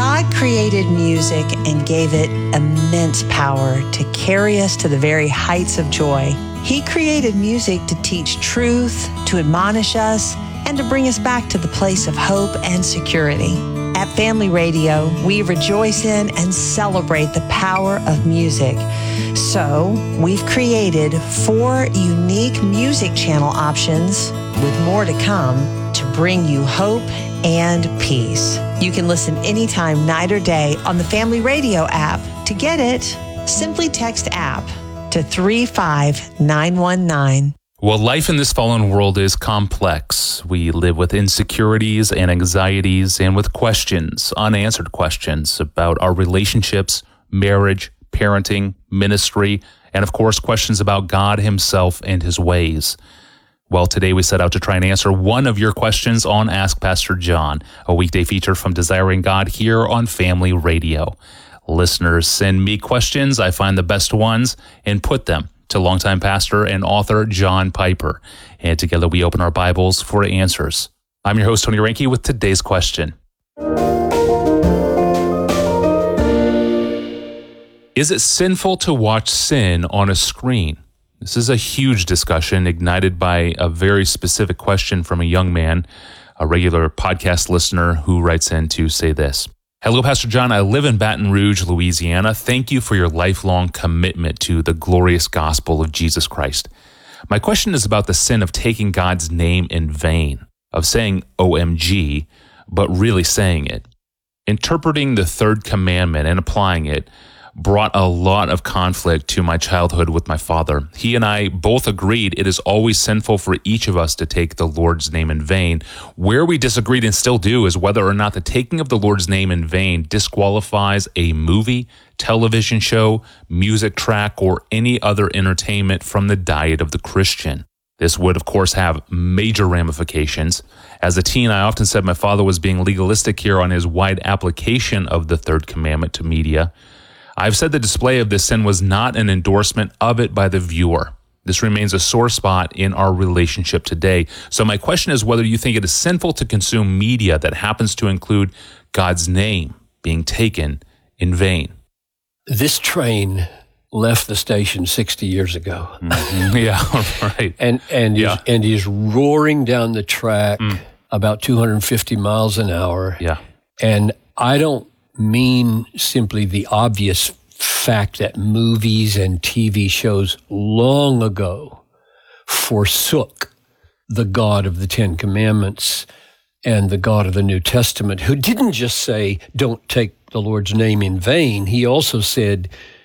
God created music and gave it immense power to carry us to the very heights of joy. He created music to teach truth, to admonish us, and to bring us back to the place of hope and security. At Family Radio, we rejoice in and celebrate the power of music. So, we've created 4 unique music channel options, with more to come, to bring you hope and peace. You can listen anytime, night or day, on the Family Radio app. To get it, simply text app to 35919. Well, life in this fallen world is complex. We live with insecurities and anxieties and with questions, unanswered questions about our relationships, marriage, parenting, ministry, and of course, questions about God himself and his ways. Well, today we set out to try and answer one of your questions on Ask Pastor John, a weekday feature from Desiring God here on Family Radio. Listeners send me questions. I find the best ones and put them to longtime pastor and author John Piper. And together we open our Bibles for answers. I'm your host, Tony Reinke, with today's question. Is it sinful to watch sin on a screen? This is a huge discussion ignited by a very specific question from a young man, a regular podcast listener who writes in to say this. Hello, Pastor John. I live in Baton Rouge, Louisiana. Thank you for your lifelong commitment to the glorious gospel of Jesus Christ. My question is about the sin of taking God's name in vain, of saying OMG, but really saying it. Interpreting the third commandment and applying it brought a lot of conflict to my childhood with my father. He and I both agreed it is always sinful for each of us to take the Lord's name in vain. Where we disagreed and still do is whether or not the taking of the Lord's name in vain disqualifies a movie, television show, music track, or any other entertainment from the diet of the Christian. This would, of course, have major ramifications. As a teen, I often said my father was being legalistic here on his wide application of the third commandment to media. I've said the display of this sin was not an endorsement of it by the viewer. This remains a sore spot in our relationship today. So my question is whether you think it is sinful to consume media that happens to include God's name being taken in vain. This train left the station 60 years ago. Mm-hmm. Yeah, right. And is roaring down the track about 250 miles an hour. Yeah. And I don't mean simply the obvious fact that movies and TV shows long ago forsook the God of the Ten Commandments and the God of the New Testament, who didn't just say, don't take the Lord's name in vain. He also said,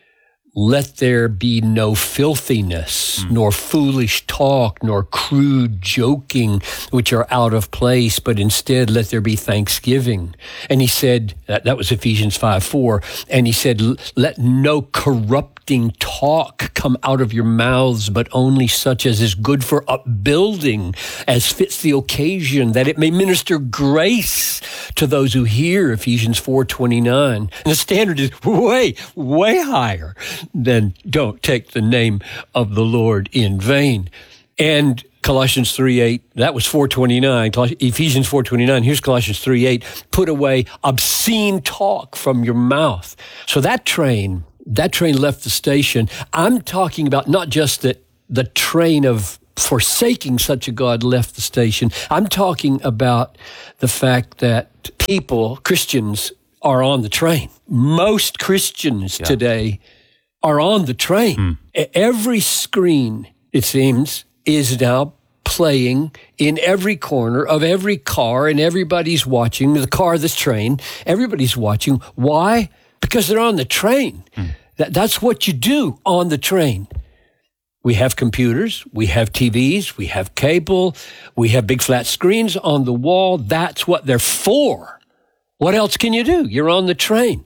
let there be no filthiness, nor foolish talk, nor crude joking, which are out of place, but instead let there be thanksgiving. And he said, that was Ephesians 5:4, and he said, let no corrupting talk come out of your mouths, but only such as is good for upbuilding, as fits the occasion, that it may minister grace to those who hear, Ephesians 4:29. And the standard is way, way higher than don't take the name of the Lord in vain. And Colossians 3:8, that was 4:29. Ephesians 4:29, here's Colossians 3:8, put away obscene talk from your mouth. So that train left the station. I'm talking about not just that the train of forsaking such a God left the station. I'm talking about the fact that Christians are on the train. Most Christians today are on the train. Every screen, it seems, is now playing in every corner of every car, and everybody's watching the car, this train. Everybody's watching. Why? Because they're on the train. That's what you do on the train. We have computers, we have TVs, we have cable, we have big flat screens on the wall. That's what they're for. What else can you do? You're on the train.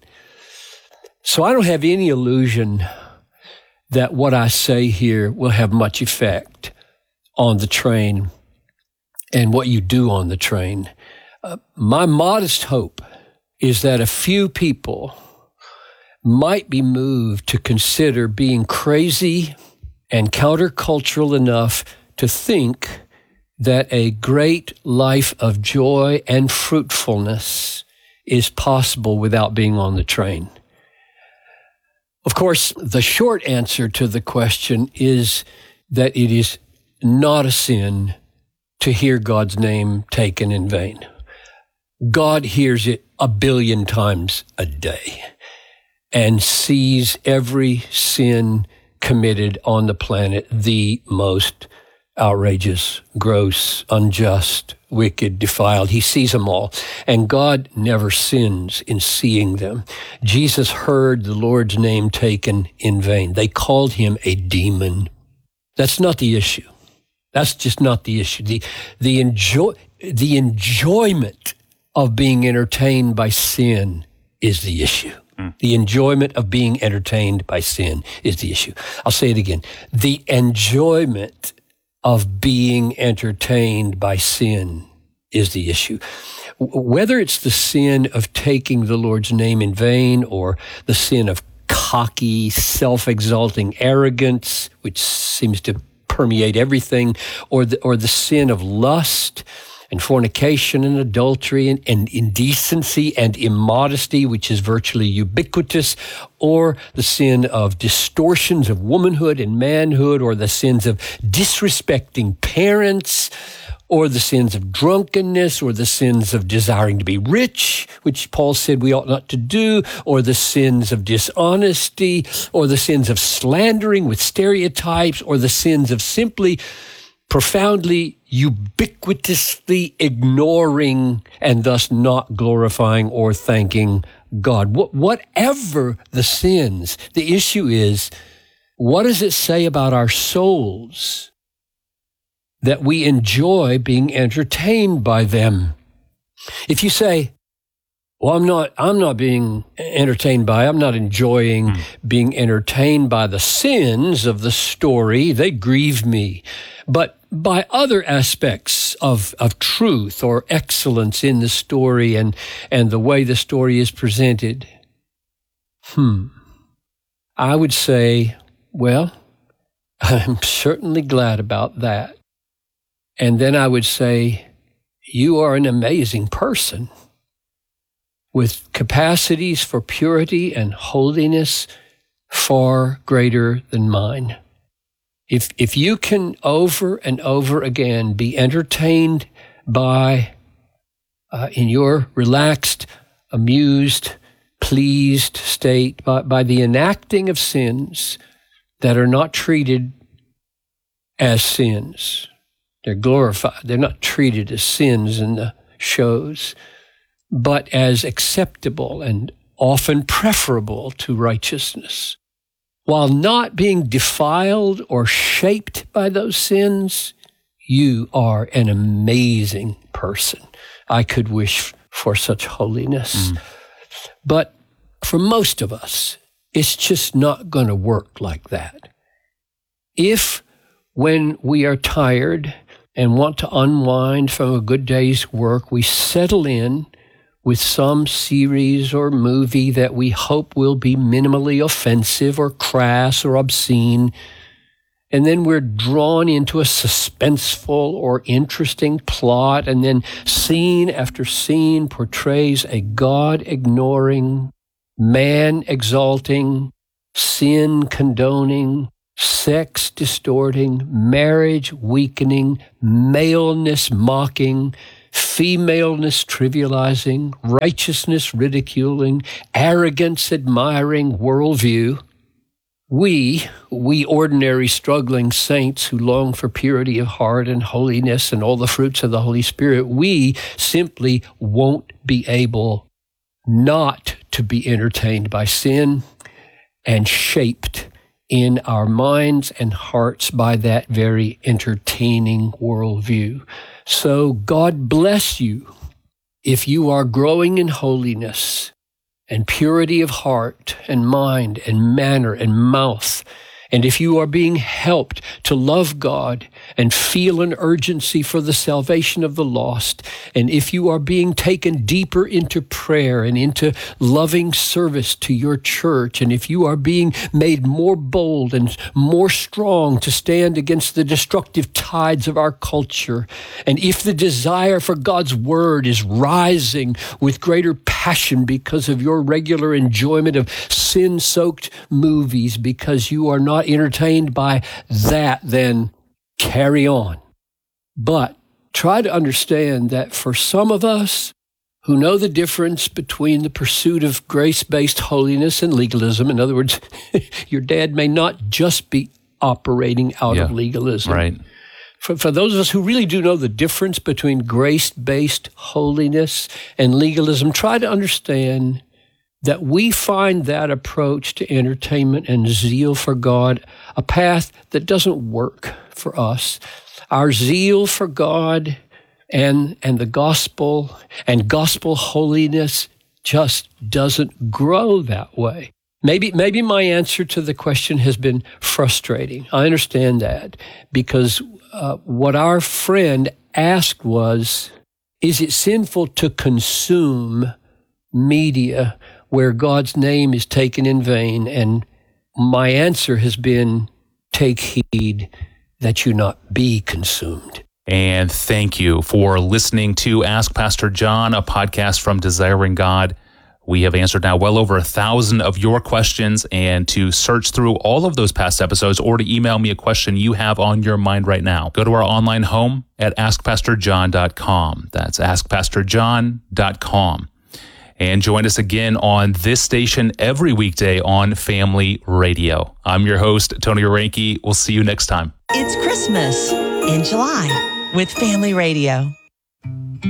So I don't have any illusion that what I say here will have much effect on the train and what you do on the train. My modest hope is that a few people might be moved to consider being crazy and countercultural enough to think that a great life of joy and fruitfulness is possible without being on the train? Of course, the short answer to the question is that it is not a sin to hear God's name taken in vain. God hears it 1 billion times a day and sees every sin committed on the planet, the most outrageous, gross, unjust, wicked, defiled. He sees them all. And God never sins in seeing them. Jesus heard the Lord's name taken in vain. They called him a demon. That's not the issue. That's just not the issue. The enjoyment of being entertained by sin is the issue. The enjoyment of being entertained by sin is the issue. I'll say it again. The enjoyment of being entertained by sin is the issue. Whether it's the sin of taking the Lord's name in vain or the sin of cocky, self-exalting arrogance, which seems to permeate everything, or the sin of lust and fornication and adultery and indecency and immodesty, which is virtually ubiquitous, or the sin of distortions of womanhood and manhood, or the sins of disrespecting parents, or the sins of drunkenness, or the sins of desiring to be rich, which Paul said we ought not to do, or the sins of dishonesty, or the sins of slandering with stereotypes, or the sins of simply profoundly, ubiquitously ignoring and thus not glorifying or thanking God. Whatever the sins, the issue is, what does it say about our souls that we enjoy being entertained by them? If you say, well, I'm not being entertained by, I'm not enjoying being entertained by the sins of the story, they grieve me. But by other aspects of truth or excellence in the story and the way the story is presented, I would say, well, I'm certainly glad about that. And then I would say, you are an amazing person with capacities for purity and holiness far greater than mine. If you can over and over again be entertained by, in your relaxed, amused, pleased state, by the enacting of sins that are not treated as sins, they're glorified, they're not treated as sins in the shows, but as acceptable and often preferable to righteousness, while not being defiled or shaped by those sins, you are an amazing person. I could wish for such holiness. But for most of us, it's just not going to work like that. If, when we are tired and want to unwind from a good day's work, we settle in with some series or movie that we hope will be minimally offensive or crass or obscene, and then we're drawn into a suspenseful or interesting plot, and then scene after scene portrays a God-ignoring, man-exalting, sin-condoning, sex-distorting, marriage-weakening, maleness-mocking, femaleness trivializing, righteousness ridiculing, arrogance admiring worldview, we ordinary struggling saints who long for purity of heart and holiness and all the fruits of the Holy Spirit, we simply won't be able not to be entertained by sin and shaped in our minds and hearts by that very entertaining worldview. So God bless you if you are growing in holiness and purity of heart and mind and manner and mouth, and if you are being helped to love God and feel an urgency for the salvation of the lost, and if you are being taken deeper into prayer and into loving service to your church, and if you are being made more bold and more strong to stand against the destructive tides of our culture, and if the desire for God's word is rising with greater power passion because of your regular enjoyment of sin-soaked movies because you are not entertained by that, then carry on. But try to understand that for some of us who know the difference between the pursuit of grace-based holiness and legalism, in other words, your dad may not just be operating out of legalism. Right. For those of us who really do know the difference between grace-based holiness and legalism, try to understand that we find that approach to entertainment and zeal for God a path that doesn't work for us. Our zeal for God and the gospel and gospel holiness just doesn't grow that way. Maybe my answer to the question has been frustrating. I understand that because what our friend asked was, is it sinful to consume media where God's name is taken in vain? And my answer has been, take heed that you not be consumed. And thank you for listening to Ask Pastor John, a podcast from Desiring God. We have answered now well over 1,000 of your questions, and to search through all of those past episodes or to email me a question you have on your mind right now, go to our online home at askpastorjohn.com. That's askpastorjohn.com. And join us again on this station every weekday on Family Radio. I'm your host, Tony Oranke. We'll see you next time. It's Christmas in July with Family Radio.